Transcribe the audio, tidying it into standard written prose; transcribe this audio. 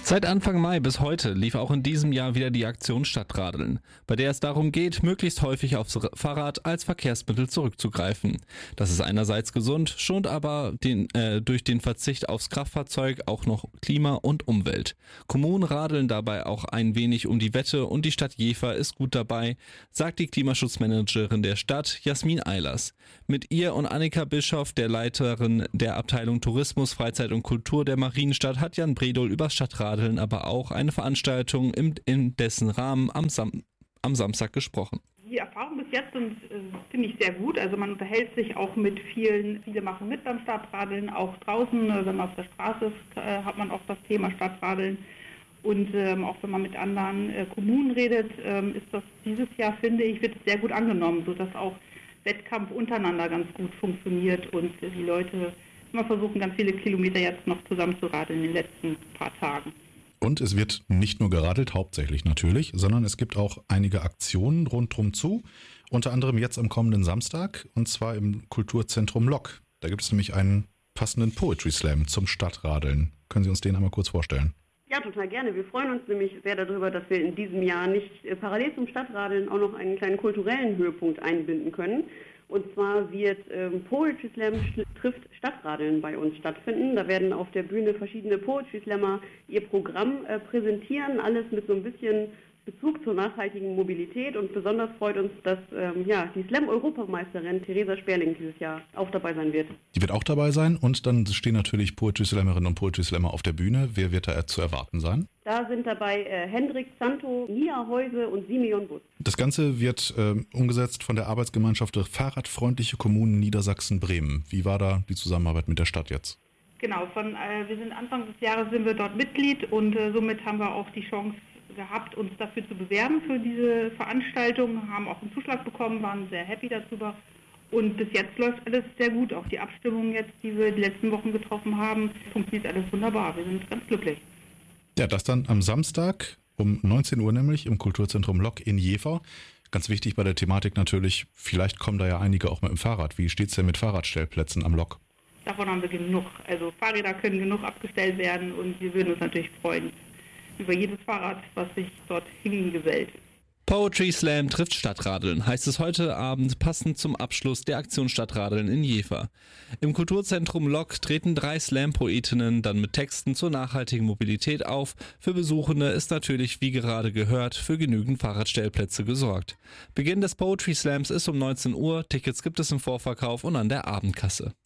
Seit Anfang Mai bis heute lief auch in diesem Jahr wieder die Aktion Stadtradeln, bei der es darum geht, möglichst häufig aufs Fahrrad als Verkehrsmittel zurückzugreifen. Das ist einerseits gesund, schont aber durch den Verzicht aufs Kraftfahrzeug auch noch Klima und Umwelt. Kommunen radeln dabei auch ein wenig um die Wette und die Stadt Jever ist gut dabei, sagt die Klimaschutzmanagerin der Stadt, Jasmin Eilers. Mit ihr und Annika Bischoff, der Leiterin der Abteilung Tourismus, Freizeit und Kultur der Marienstadt, hat Jan Bredol über Stadtradeln, aber auch eine Veranstaltung in dessen Rahmen am Samstag gesprochen. Die Erfahrungen bis jetzt sind, finde ich, sehr gut. Also man unterhält sich auch mit vielen, viele machen mit beim Stadtradeln, auch draußen, wenn man auf der Straße ist, hat man auch das Thema Stadtradeln. Und auch wenn man mit anderen Kommunen redet, ist das dieses Jahr, finde ich, wird es sehr gut angenommen, sodass auch Wettkampf untereinander ganz gut funktioniert und die Leute immer versuchen, ganz viele Kilometer jetzt noch zusammen zu radeln in den letzten paar Tagen. Und es wird nicht nur geradelt, hauptsächlich natürlich, sondern es gibt auch einige Aktionen rundherum zu, unter anderem jetzt am kommenden Samstag, und zwar im Kulturzentrum Lok. Da gibt es nämlich einen passenden Poetry Slam zum Stadtradeln. Können Sie uns den einmal kurz vorstellen? Ja, total gerne. Wir freuen uns nämlich sehr darüber, dass wir in diesem Jahr nicht parallel zum Stadtradeln auch noch einen kleinen kulturellen Höhepunkt einbinden können. Und zwar wird Poetry Slam trifft Stadtradeln bei uns stattfinden. Da werden auf der Bühne verschiedene Poetry Slammer ihr Programm präsentieren, alles mit so ein bisschen Bezug zur nachhaltigen Mobilität. Und besonders freut uns, dass die Slam-Europameisterin Theresa Sperling dieses Jahr auch dabei sein wird. Die wird auch dabei sein und dann stehen natürlich Poetry Slammerinnen und Poetry Slammer auf der Bühne. Wer wird da zu erwarten sein? Da sind dabei Hendrik Santo, Nia Heuse und Simeon Bus. Das Ganze wird umgesetzt von der Arbeitsgemeinschaft Fahrradfreundliche Kommunen Niedersachsen-Bremen. Wie war da die Zusammenarbeit mit der Stadt jetzt? Genau, wir sind Anfang des Jahres sind wir dort Mitglied und somit haben wir auch die Chance gehabt, uns dafür zu bewerben für diese Veranstaltung, haben auch einen Zuschlag bekommen, waren sehr happy darüber. Und bis jetzt läuft alles sehr gut. Auch die Abstimmungen jetzt, die wir die letzten Wochen getroffen haben, funktioniert alles wunderbar. Wir sind ganz glücklich. Ja, das dann am Samstag um 19 Uhr nämlich im Kulturzentrum Lok in Jever. Ganz wichtig bei der Thematik natürlich, vielleicht kommen da ja einige auch mit dem Fahrrad. Wie steht's denn mit Fahrradstellplätzen am Lok? Davon haben wir genug. Also Fahrräder können genug abgestellt werden und wir würden uns natürlich freuen über jedes Fahrrad, was sich dort hingesellt. Poetry Slam trifft Stadtradeln, heißt es heute Abend, passend zum Abschluss der Aktion Stadtradeln in Jever. Im Kulturzentrum Lok treten 3 Slam-Poetinnen dann mit Texten zur nachhaltigen Mobilität auf. Für Besuchende ist natürlich, wie gerade gehört, für genügend Fahrradstellplätze gesorgt. Beginn des Poetry Slams ist um 19 Uhr, Tickets gibt es im Vorverkauf und an der Abendkasse.